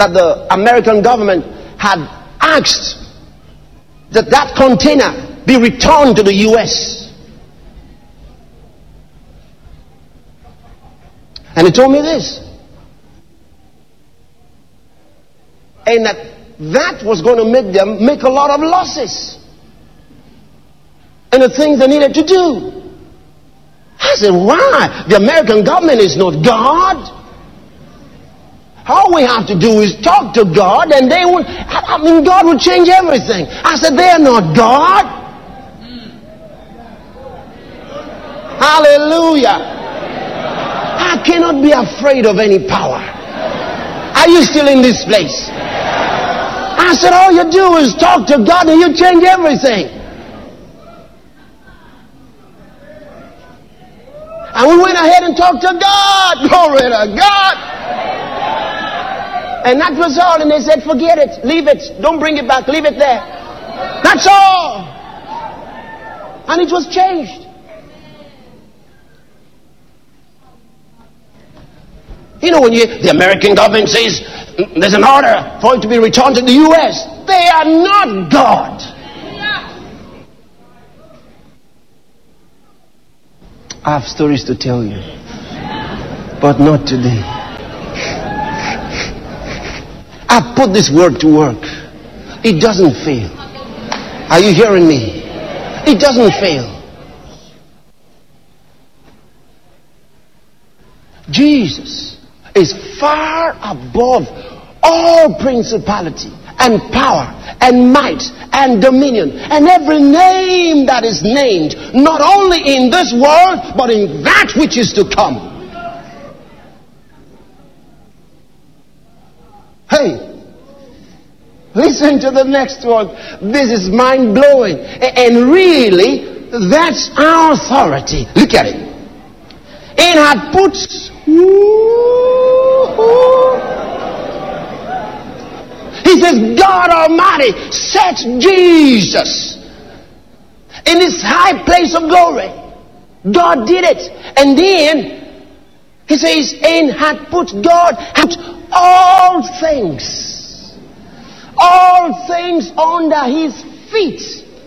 that the American government had asked that container be returned to the U.S. And he told me this. And that was going to make them make a lot of losses in the things they needed to do. I said, why? The American government is not God. All we have to do is talk to God, and God will change everything. I said, they are not God. Hallelujah. I cannot be afraid of any power. Are you still in this place? I said, all you do is talk to God and you change everything. And we went ahead and talked to God. Glory to God. And that was all. And they said, forget it. Leave it. Don't bring it back. Leave it there. That's all. And it was changed. You know, when the American government says there's an order for it to be returned to the U.S., they are not God. I have stories to tell you, but not today. I put this word to work. It doesn't fail. Are you hearing me? It doesn't fail. Jesus is far above all principality and power and might and dominion and every name that is named, not only in this world but in that which is to come. Hey, listen to the next one. This is mind-blowing. And really, that's our authority. Look at it. And had put... He says, God Almighty set Jesus in this high place of glory. God did it. And then, he says, and had put God... all things under his feet,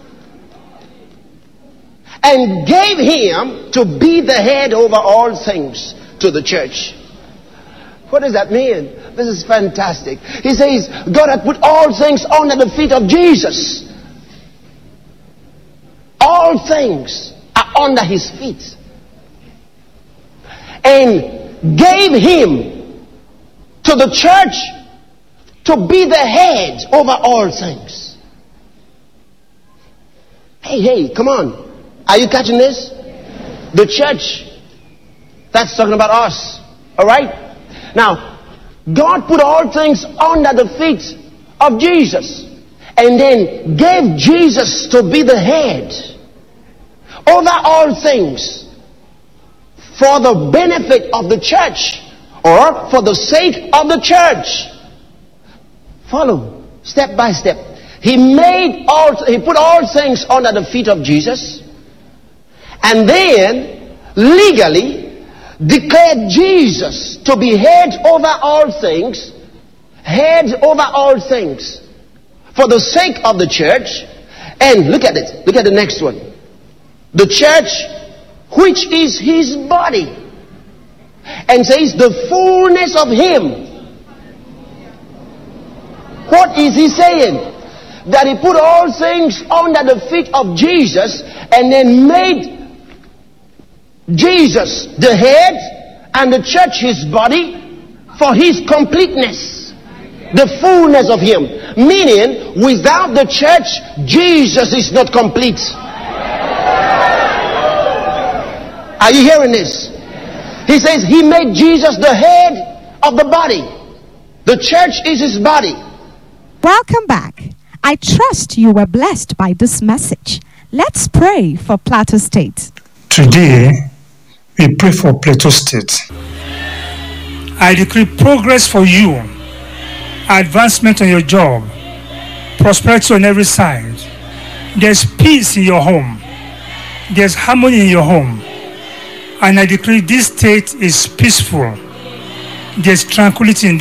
and gave him to be the head over all things to the church. What does that mean? This is fantastic. He says God had put all things under the feet of Jesus. All things are under his feet, and gave him to the church to be the head over all things. Hey, come on. Are you catching this? The church, that's talking about us. Alright? Now, God put all things under the feet of Jesus, and then gave Jesus to be the head over all things for the benefit of the church, or for the sake of the church. Follow step by step. He put all things under the feet of Jesus, and then legally declared Jesus to be head over all things, for the sake of the church. And look at it. Look at the next one. The church, which is his body. And says the fullness of him. What is he saying? That he put all things under the feet of Jesus, and then made Jesus the head and the church his body for his completeness. The fullness of him. Meaning, without the church, Jesus is not complete. Are you hearing this? He says he made Jesus the head of the body. The church is his body. Welcome back. I trust you were blessed by this message. Let's pray for Plateau State. Today, we pray for Plateau State. I decree progress for you, advancement on your job, prosperity on every side. There's peace in your home. There's harmony in your home. And I decree this state is peaceful. There's tranquility in